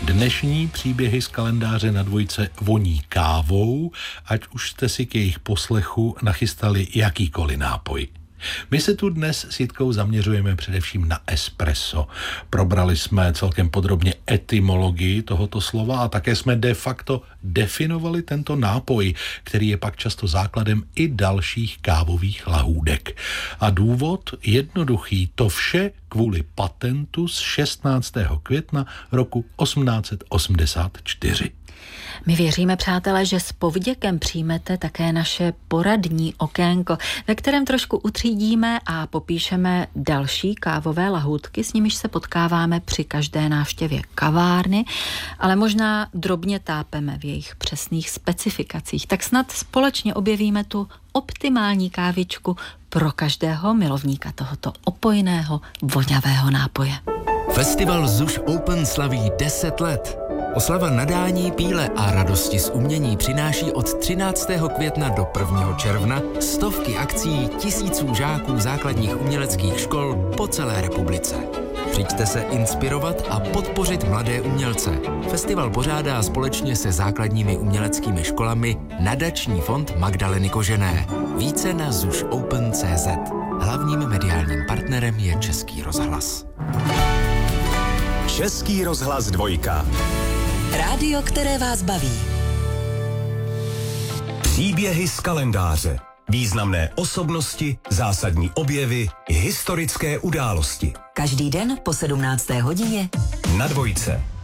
Dnešní příběhy z kalendáře na dvojce voní kávou, ať už jste si k jejich poslechu nachystali jakýkoliv nápoj. My se tu dnes s Jitkou zaměřujeme především na espresso. Probrali jsme celkem podrobně etymologii tohoto slova a také jsme de facto definovali tento nápoj, který je pak často základem i dalších kávových lahůdek. A důvod jednoduchý, to vše kvůli patentu z 16. května roku 1884. My věříme, přátelé, že s povděkem přijmete také naše poradní okénko, ve kterém trošku utřídíme a popíšeme další kávové lahůdky, s nimiž se potkáváme při každé návštěvě kavárny, ale možná drobně tápeme v jejich přesných specifikacích. Tak snad společně objevíme tu optimální kávičku pro každého milovníka tohoto opojného, voňavého nápoje. Festival ZUŠ Open slaví 10 let. Oslava nadání, píle a radosti z umění přináší od 13. května do 1. června stovky akcí tisíců žáků základních uměleckých škol po celé republice. Přijďte se inspirovat a podpořit mladé umělce. Festival pořádá společně se základními uměleckými školami Nadační fond Magdaleny Kožené. Více na zušopen.cz. Hlavním mediálním partnerem je Český rozhlas. Český rozhlas 2. Rádio, které vás baví. Příběhy z kalendáře. Významné osobnosti, zásadní objevy, historické události. Každý den po 17. hodině na 2.